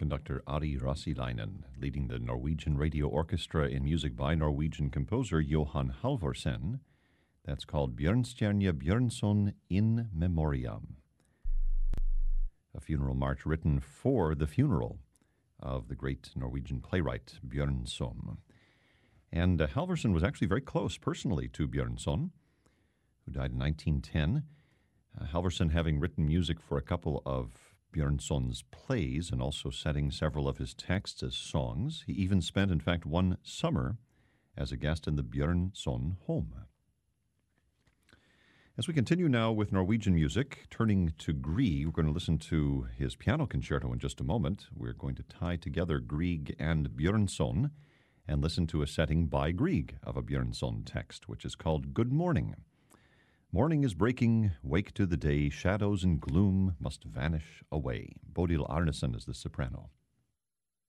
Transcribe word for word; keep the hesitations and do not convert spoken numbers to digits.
Conductor Ari Rossilainen, leading the Norwegian Radio Orchestra in music by Norwegian composer Johan Halvorsen. That's called Bjørnstjerne Bjørnson in Memoriam, a funeral march written for the funeral of the great Norwegian playwright Bjørnson. And uh, Halvorsen was actually very close personally to Bjørnson, who died in nineteen ten. Uh, Halvorsen having written music for a couple of Bjørnson's plays and also setting several of his texts as songs. He even spent, in fact, one summer as a guest in the Bjørnson home. As we continue now with Norwegian music, turning to Grieg, we're going to listen to his piano concerto in just a moment. We're going to tie together Grieg and Bjørnson and listen to a setting by Grieg of a Bjørnson text, which is called Good Morning. Morning is breaking, wake to the day, shadows and gloom must vanish away. Bodil Arnesen is the soprano.